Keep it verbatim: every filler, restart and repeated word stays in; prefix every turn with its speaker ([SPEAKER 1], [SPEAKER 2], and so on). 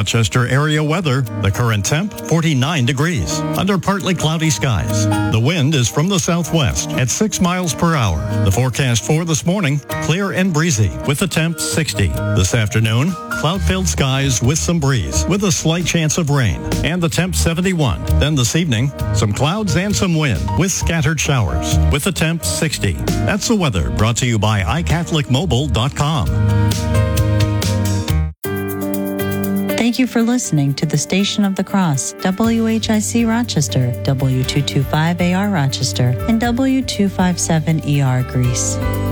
[SPEAKER 1] Rochester area weather. The current temp, forty-nine degrees. Under partly cloudy skies. The wind is from the southwest at six miles per hour. The forecast for this morning, clear and breezy with the temp sixty. This afternoon, cloud-filled skies with some breeze with a slight chance of rain. And the temp seventy-one. Then this evening, some clouds and some wind with scattered showers with the temp sixty. That's the weather brought to you by i catholic mobile dot com.
[SPEAKER 2] Thank you for listening to the Station of the Cross, W H I C Rochester, W two twenty-five A R Rochester, and W two fifty-seven E R Greece.